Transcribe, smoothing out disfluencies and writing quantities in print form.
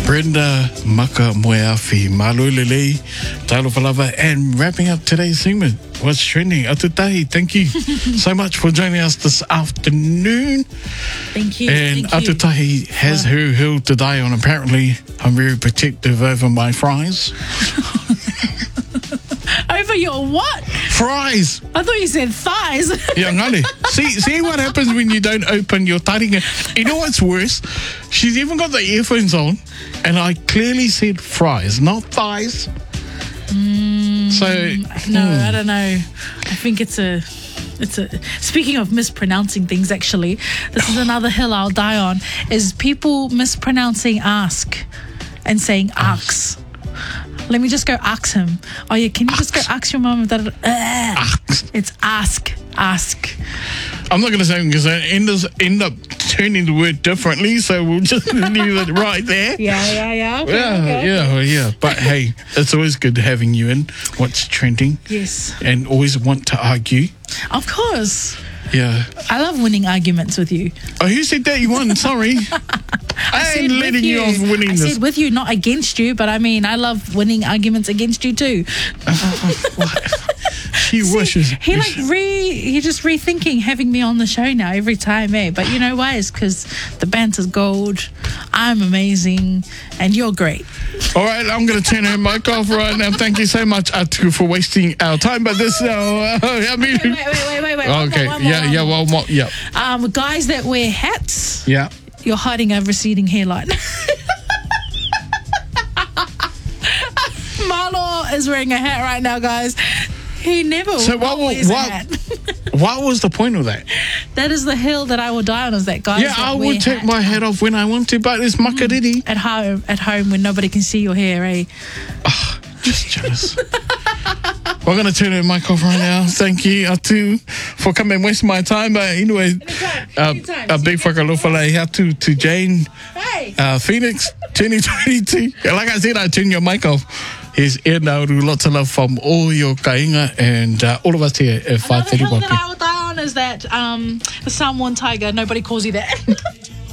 Brenda Maka Moeafi, Malulele, Tailo Falava, and wrapping up today's segment. What's trending? Atutahi, thank you so much for joining us this afternoon. Thank you. And thank you. Atutahi has her hill to die on. Apparently, I'm very protective over my fries. Over your what? Fries! I thought you said thighs. Yeah, ngale. See what happens when you don't open your taringa. You know what's worse? She's even got the earphones on, and I clearly said fries, not thighs. I don't know. I think it's a. Speaking of mispronouncing things, actually, this is another hill I'll die on. Is people mispronouncing ask and saying ax. Let me just go ask him. Oh yeah, can you just go ask your mum? It's ask. I'm not going to say it because I end up turning the word differently, so we'll just leave it right there. Yeah. Okay. Yeah. But hey, it's always good having you in. What's trending? Yes. And always want to argue. Of course. Yeah. I love winning arguments with you. Oh, who said that you won? Sorry. I ain't letting you off winning this. I said with you, not against you, but I mean, I love winning arguments against you too. She wishes. He's just rethinking having me on the show now every time, eh? But you know why? It's because the banter's gold. I'm amazing, and you're great. All right, I'm going to turn her mic off right now. Thank you so much, Atu, for wasting our time. But this, Wait. Okay, one more. Yeah. Guys that wear hats. Yeah. You're hiding a receding hairline. Marlo is wearing a hat right now, guys. He never wears a hat. What was the point of that? That is the hill that I will die on, is that guys that I wear would take hat. my hat off when I want to, but it's makariri. At home when nobody can see your hair, eh? Just jealous. We're going to turn her mic off right now. Thank you, Atu, for coming and wasting my time. But anyway, Anytime. a big whakalofale Atu to Jane Phoenix 2022. Like I said, I turned your mic off. Here's Ed Nauru. Lots of love from all your kainga and all of us here at 5:30. Another hill that I will die on is that the Samoan tiger. Nobody calls you that.